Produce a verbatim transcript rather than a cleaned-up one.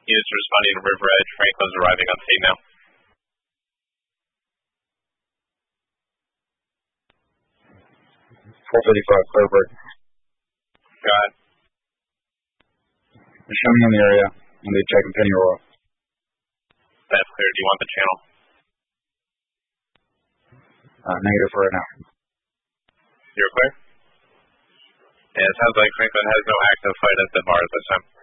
Units responding to River Edge. Franklin's arriving on scene now. four fifty-five, Clearbird. Got it. Show me in the area. I'm going to be checking Pennyroyal. That's clear. Do you want the channel? Uh, negative for right now. You're clear? Yeah, it sounds like Franklin has no active fight at the bar at this time.